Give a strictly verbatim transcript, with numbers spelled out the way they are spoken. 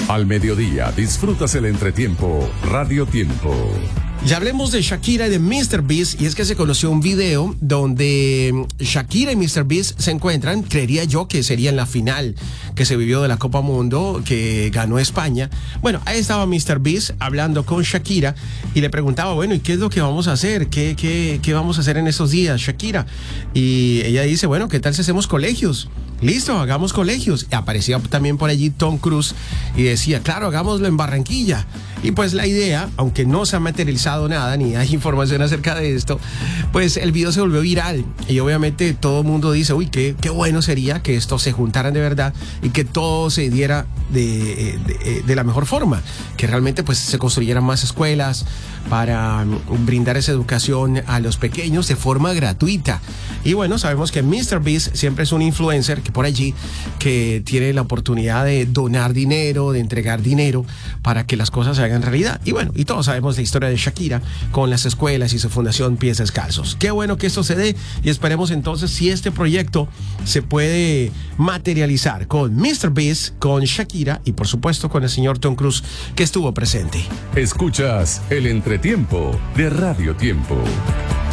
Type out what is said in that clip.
Al mediodía disfrutas el entretiempo Radio Tiempo. Ya hablemos de Shakira y de míster Beast, y es que se conoció un video donde Shakira y míster Beast se encuentran, creería yo que sería en la final que se vivió de la Copa Mundo que ganó España. Bueno, ahí estaba míster Beast hablando con Shakira y le preguntaba, bueno, ¿y qué es lo que vamos a hacer? ¿Qué, qué, qué vamos a hacer en estos días, Shakira? Y ella dice, bueno, ¿qué tal si hacemos colegios? Listo, hagamos colegios. Y aparecía también por allí Tom Cruise y decía, claro, hagámoslo en Barranquilla. Y pues la idea, aunque no se ha materializado nada, ni hay información acerca de esto, pues el video se volvió viral. Y obviamente todo el mundo dice, uy, qué, qué bueno sería que estos se juntaran de verdad y que todo se diera de, de, de la mejor forma. Que realmente pues se construyeran más escuelas para brindar esa educación a los pequeños de forma gratuita. Y bueno, sabemos que míster Beast siempre es un influencer que por allí que tiene la oportunidad de donar dinero, de entregar dinero para que las cosas se hagan realidad. Y bueno, y todos sabemos la historia de Shakira con las escuelas y su fundación Pies Descalzos. Qué bueno que esto se dé y esperemos entonces si este proyecto se puede materializar con míster Beast, con Shakira y por supuesto con el señor Tom Cruise que estuvo presente. Escuchas el entretiempo de Radio Tiempo.